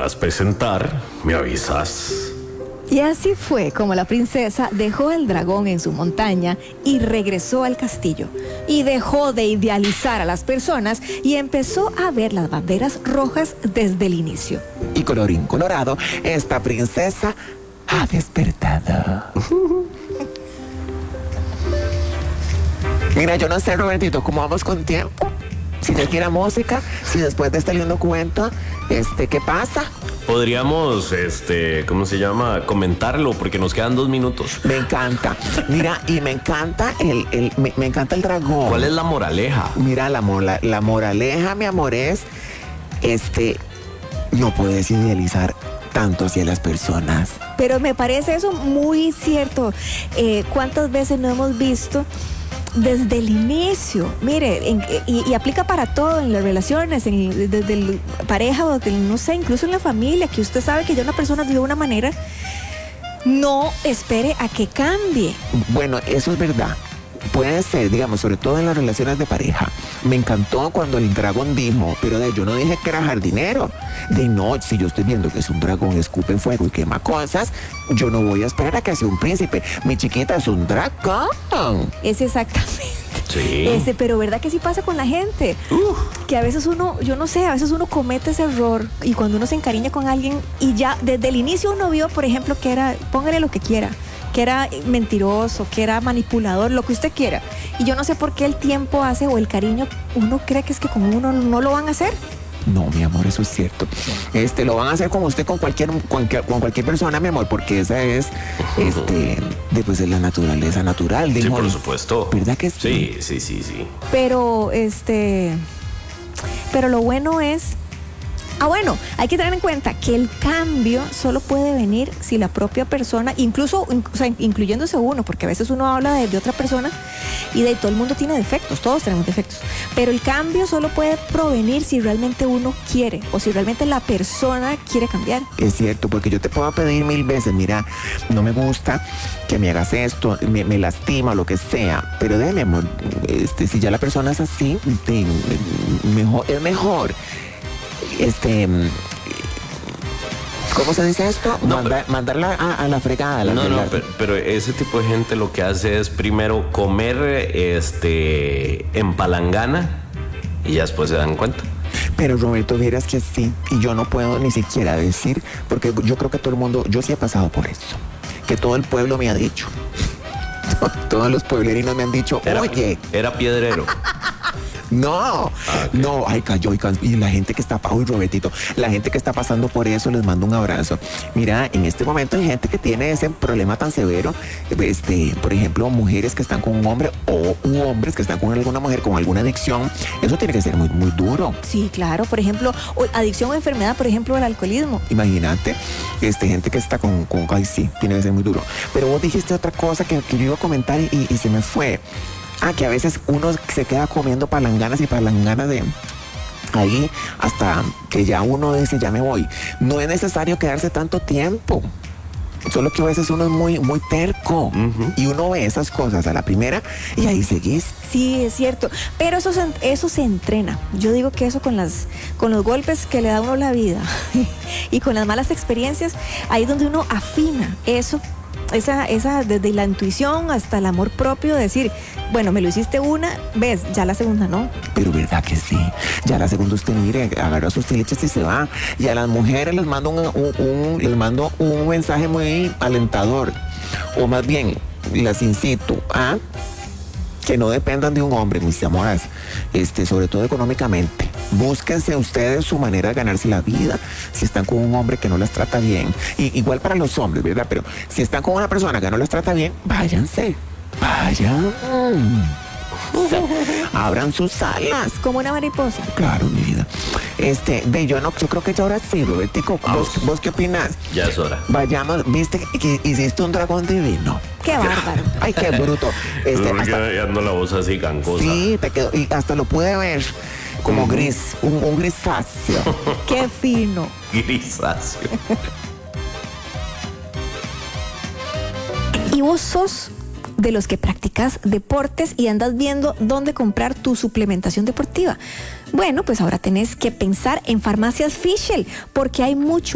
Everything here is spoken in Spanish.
quieras presentar, me avisas. Y así fue como la princesa dejó el dragón en su montaña y regresó al castillo. Y dejó de idealizar a las personas y empezó a ver las banderas rojas desde el inicio. Y colorín colorado, esta princesa ha despertado. Mira, yo no sé, Robertito, cómo vamos con tiempo. Si te quiera música, si después de este lindo cuento, ¿qué pasa? Podríamos, ¿cómo se llama? Comentarlo, porque nos quedan 2 minutos. Me encanta. Mira, y me encanta me encanta el dragón. ¿Cuál es la moraleja? Mira, la moraleja, mi amor, es, no puedes idealizar tanto hacia las personas. Pero me parece eso muy cierto. ¿Cuántas veces no hemos visto desde el inicio? Mire, y aplica para todo, en las relaciones, desde el pareja, o no sé, incluso en la familia, que usted sabe que ya una persona vive de una manera, no espere a que cambie. Bueno, eso es verdad. Puede ser, digamos, sobre todo en las relaciones de pareja. Me encantó cuando el dragón dijo, pero yo no dije que era jardinero. De no, si yo estoy viendo que es un dragón, escupe fuego y quema cosas, yo no voy a esperar a que sea un príncipe. Mi chiquita es un dragón. Es exactamente. Sí. Pero ¿verdad que sí pasa con la gente? Que a veces uno, yo no sé, a veces uno comete ese error, y cuando uno se encariña con alguien y ya desde el inicio uno vio, por ejemplo, que era, póngale lo que quiera, que era mentiroso, que era manipulador, lo que usted quiera. Y yo no sé por qué el tiempo hace, o el cariño, uno cree que es que con uno no lo van a hacer. No, mi amor, eso es cierto. Lo van a hacer con usted, con cualquier persona, mi amor, porque esa es, después de la naturaleza natural. Sí, por supuesto. ¿Verdad que sí? Sí. Pero, pero lo bueno es, bueno, hay que tener en cuenta que el cambio solo puede venir si la propia persona, incluso, o sea, incluyéndose uno, porque a veces uno habla de otra persona y de todo el mundo tiene defectos, todos tenemos defectos, pero el cambio solo puede provenir si realmente uno quiere, o si realmente la persona quiere cambiar. Es cierto, porque yo te puedo pedir 1000 veces, mira, no me gusta que me hagas esto, me lastima, lo que sea, pero déjame, amor, si ya la persona es así, es mejor. ¿Cómo se dice esto? No, mandarla a la fregada. Pero ese tipo de gente lo que hace es primero comer en palangana y ya después se dan cuenta. Pero Roberto, vieras que sí, y yo no puedo ni siquiera decir, porque yo creo que todo el mundo, yo sí he pasado por eso, que todo el pueblo me ha dicho, todos los pueblerinos me han dicho, oye. Era piedrero. No, okay. No, cayó. Y la gente que está, Robertito, la gente que está pasando por eso, les mando un abrazo. Mira, en este momento hay gente que tiene ese problema tan severo, por ejemplo, mujeres que están con un hombre, o hombres que están con alguna mujer con alguna adicción. Eso tiene que ser muy, muy duro. Sí, claro, por ejemplo, adicción o enfermedad, por ejemplo, el alcoholismo. Imagínate, gente que está con sí, tiene que ser muy duro. Pero vos dijiste otra cosa que yo iba a comentar y se me fue. Que a veces uno se queda comiendo palanganas y palanganas de ahí hasta que ya uno dice, ya me voy. No es necesario quedarse tanto tiempo. Solo que a veces uno es muy, muy terco. Y uno ve esas cosas a la primera y ahí seguís. Sí, es cierto. Pero eso se entrena. Yo digo que eso con los golpes que le da a uno la vida y con las malas experiencias, ahí es donde uno afina eso. Esa desde la intuición hasta el amor propio, decir, bueno, me lo hiciste una vez, ya la segunda no. Pero verdad que sí, ya la segunda usted mire, agarra sus tiliches y se va. Y a las mujeres les mando un mensaje muy alentador, o más bien las incito a que no dependan de un hombre, mis amores, sobre todo económicamente. Búsquense ustedes su manera de ganarse la vida. Si están con un hombre que no las trata bien, igual para los hombres, ¿verdad? Pero si están con una persona que no las trata bien, váyanse. Vayan. Abran sus alas. Como una mariposa. Claro, mi vida. Yo creo que ya ahora sí, Robertico. ¿Vos qué opinas? Ya es hora. Vayamos, viste que hiciste un dragón divino. Qué bárbaro. Ay, qué bruto. Ya ando la voz así cancosa. Sí, te quedó, y hasta lo pude ver como gris, un grisáceo. Qué fino. Grisáceo. ¿Y vos sos de los que practicas deportes y andas viendo dónde comprar tu suplementación deportiva? Bueno, pues ahora tenés que pensar en Farmacias Fischl, porque hay mucho